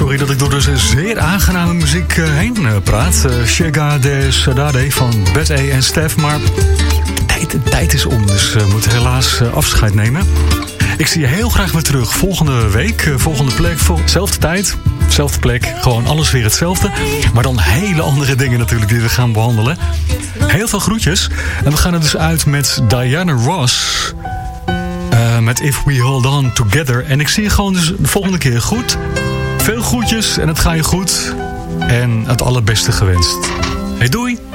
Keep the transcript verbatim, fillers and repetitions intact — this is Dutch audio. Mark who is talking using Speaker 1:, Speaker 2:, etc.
Speaker 1: sorry dat ik door dus zeer aangename muziek uh, heen uh, praat. Uh, Chega de Sadade van Bad A en Stef. Maar de tijd, de tijd is om, dus we uh, moeten helaas uh, afscheid nemen. Ik zie je heel graag weer terug volgende week. Uh, volgende plek, vol, zelfde tijd, zelfde plek. Gewoon alles weer hetzelfde. Maar dan hele andere dingen natuurlijk die we gaan behandelen. Heel veel groetjes. En we gaan er dus uit met Diana Ross. Uh, met If We Hold On Together. En ik zie je gewoon dus de volgende keer goed. Veel groetjes en het gaat je goed. En het allerbeste gewenst. Hey, doei!